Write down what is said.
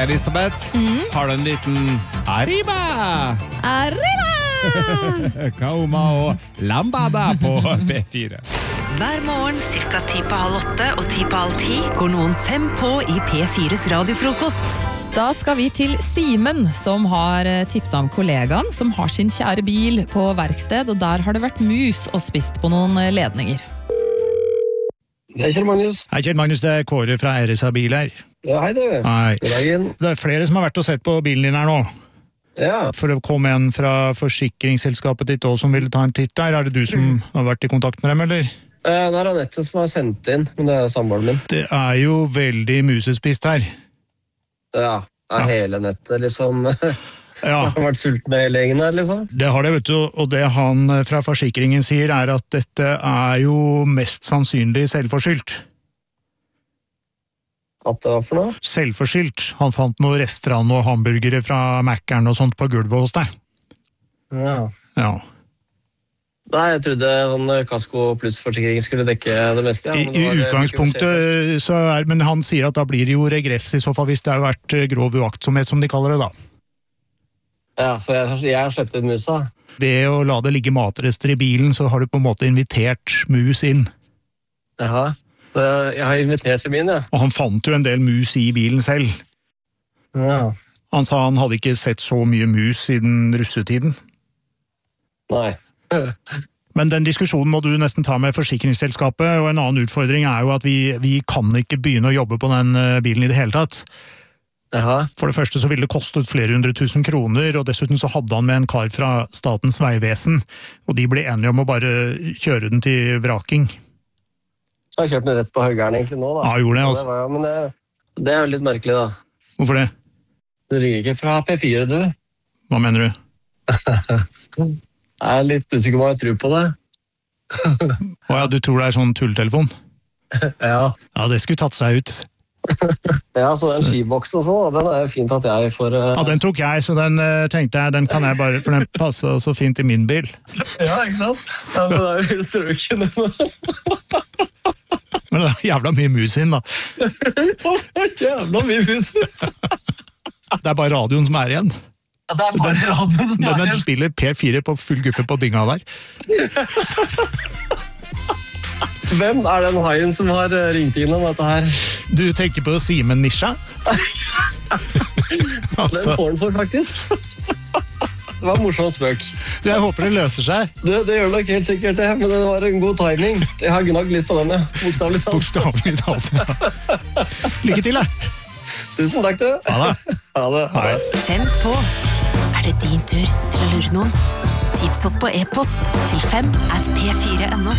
Elisabeth, har du en liten Arriba? Arriba! Kauma og Lambada på P4. Hver morgen cirka 7:30 og 10:30 går noen 5 på i P4s radiofrokost. Da skal vi til Simen, som har tipset om kollegaen som har sin kjære bil på verksted, og der har det vært mus og spist på noen ledninger. Det er Kjell Magnus. Hei Kjell Magnus, det er Kåre fra RSA Bil her. Ja, hei du. Hei. God dagen. Det er flere som har vært og sett på bilen din her nå. Ja. For det kom en fra forsikringsselskapet ditt også som ville ta en titt der. Er det du som har vært i kontakt med dem, eller? Det er Anette som har sendt inn, men det er samboeren min. Det er jo veldig musespist her. Ja, er hele nettet liksom. Ja. Har vært sulten med hele gjengen her, liksom. Det har det, vet du, og det han fra forsikringen sier er at dette er jo mest sannsynlig selvforskyldt. At det var for noe? Selvforskyldt. Han fant noen rester av noen hamburgere fra Mac'eren og sånt på gulvet hos deg. Ja. Ja. Nei, jeg trodde sånn Kasko pluss-forsikring skulle dekke det meste. Ja, men det I var utgangspunktet så men han sier at da blir det jo regress i så fall hvis det har vært grov uaktsomhet, som de kaller det da. Ja, så jeg har slept ut musa. Ved å la det ligge matrester i bilen, så har du på en måte invitert mus inn. Jaha, jeg har invitert til min, ja. Og han fant jo en del mus i bilen selv. Ja. Han sa han hadde ikke sett så mye mus siden russetiden. Nei. Men den diskusjonen må du nesten ta med forsikringsselskapet, og en annen utfordring er jo at vi kan ikke begynne å jobbe på den bilen i det hele tatt. Jaha. For det første så ville det kostet flere 100 000 kroner, og dessuten så hadde han med en kar fra Statens Vegvesen, og de ble enige om å bare kjøre den til vraking. Jeg har kjørt den rett på høygeren egentlig nå, da. Ja, gjorde det, altså. Det var, men det er jo litt merkelig, da. Hvorfor det? Du ringer ikke fra P4, du. Hva mener du? Jeg er litt usikker om jeg tror på det. Åja, du tror det er sånn tulltelefon? Ja. Ja, det skulle tatt seg ut. Ja, så den skiboksen og sånn, den er fint at jeg får... Ja, den tok jeg, så den tenkte jeg, den kan jeg bare, for den passer så fint i min bil. Ja, ikke sant? Ja, men det er jo strøken. Men det er jævla mye mus inn, da. Jævla mye mus. Det er bare radioen som er igjen. Ja, det er bare radioen som er Den igjen. spiller P4 på full guffe på dynga der. Hvem er den haien som har ringt inn om dette her? Du tenker på Simen Nisha? Den får den for, faktisk. Det var en morsom spøk. Så jeg håper det løser seg. Det gjør nok helt sikkert det, men det var en god timing. Jeg har gnagd litt på den, ja. Bokstavlig talt. Bokstavelig talt, ja. Lykke til, da. Tusen takk, du. Ha det. Ha det. Hei. 5 på. Er det din tur til å lure noen? Tips oss på e-post til 5@p4.no.